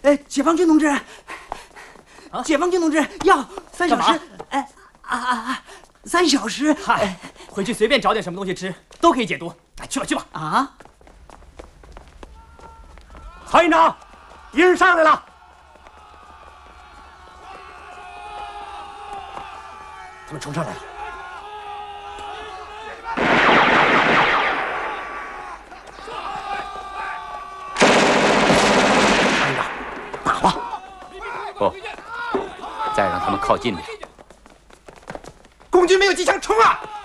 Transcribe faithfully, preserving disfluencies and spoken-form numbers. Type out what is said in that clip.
哎，解放军同志，啊，解放军同志要三小时，哎啊啊啊，三小时。 嗨，回去随便找点什么东西吃，都可以解毒。哎，去吧去吧。 啊！ 曹营长，敌人上来了。 他们冲上来了！团长，打吧！ 不，再让他们靠近点。 共军没有机枪，冲啊！